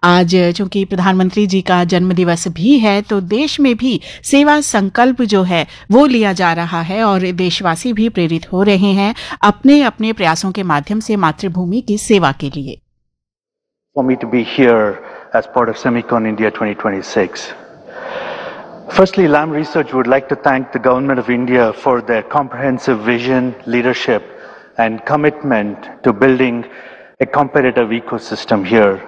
आज चूंकि प्रधानमंत्री जी का जन्मदिवस भी है तो देश में भी सेवा संकल्प जो है वो लिया जा रहा है और देशवासी भी प्रेरित हो रहे हैं अपने अपने प्रयासों के माध्यम से मातृभूमि की सेवा के लिए। For me to be here as part of Semicon India 2026. Firstly, Lam Research would like to thank the Government of India for their comprehensive vision, leadership, and commitment to building a competitive ecosystem here.